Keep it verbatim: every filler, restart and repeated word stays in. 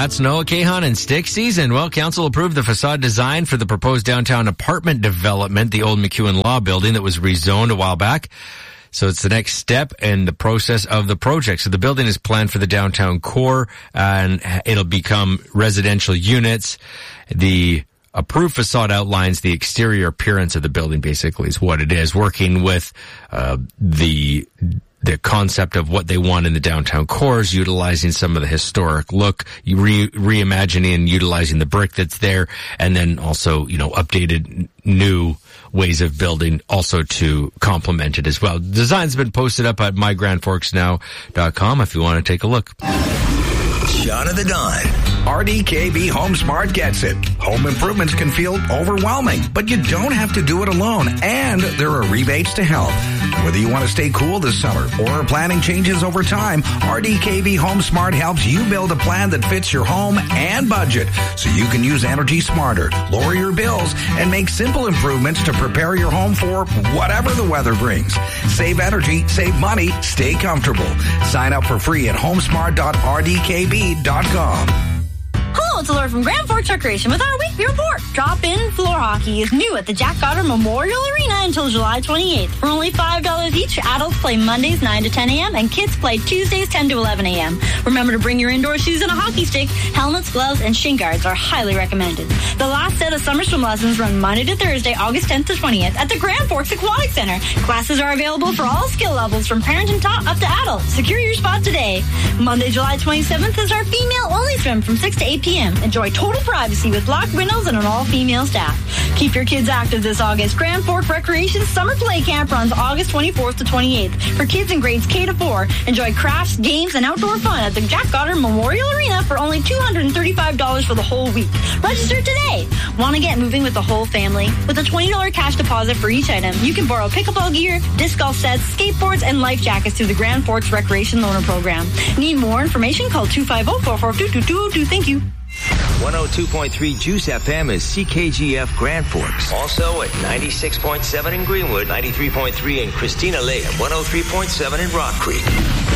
That's Noah Kahan and stick season. Well, council approved the facade design for the proposed downtown apartment development, the old McEwen Law Building that was rezoned a while back. So it's the next step in the process of the project. So the building is planned for the downtown core, and it'll become residential units. The approved facade outlines the exterior appearance of the building, basically, is what it is, working with uh, the the concept of what they want in the downtown cores, utilizing some of the historic look, re- reimagining and utilizing the brick that's there, and then also, you know, updated new ways of building also to complement it as well. The design's been posted up at my grand forks now dot com if you want to take a look. Shot of the Dawn. R D K B Home Smart gets it. Home improvements can feel overwhelming, but you don't have to do it alone, and there are rebates to help. Whether you want to stay cool this summer or are planning changes over time, R D K B Home Smart helps you build a plan that fits your home and budget so you can use energy smarter, lower your bills, and make simple improvements to prepare your home for whatever the weather brings. Save energy, save money, stay comfortable. Sign up for free at homesmart dot r d k b dot com. Hello, it's Laura from Grand Forks Recreation with our weekly report. Drop-in floor hockey is new at the Jack Goddard Memorial Arena until July twenty-eighth. For only five dollars each, adults play Mondays nine to ten a.m. and kids play Tuesdays ten to eleven a.m. Remember to bring your indoor shoes and a hockey stick. Helmets, gloves, and shin guards are highly recommended. The last set of summer swim lessons run Monday to Thursday, August tenth to twentieth at the Grand Forks Aquatic Center. Classes are available for all skill levels from parent and tot up to adult. Secure your spot today. Monday, July twenty-seventh is our female-only swim from six to eight p.m. Enjoy total privacy with locked windows and an all-female staff. Keep your kids active this August. Grand Forks Recreation Summer Play Camp runs August twenty-fourth to twenty-eighth. For kids in grades K to four, enjoy crafts, games, and outdoor fun at the Jack Goddard Memorial Arena for only two hundred thirty-five dollars for the whole week. Register today. Want to get moving with the whole family? With a twenty dollars cash deposit for each item, you can borrow pickleball gear, disc golf sets, skateboards, and life jackets through the Grand Forks Recreation Loaner Program. Need more information? Call two five zero, four four two, two two zero two. Thank you. one oh two point three Juice F M is C K G F Grand Forks. Also at ninety-six point seven in Greenwood, ninety-three point three in Christina Lake, and one oh three point seven in Rock Creek.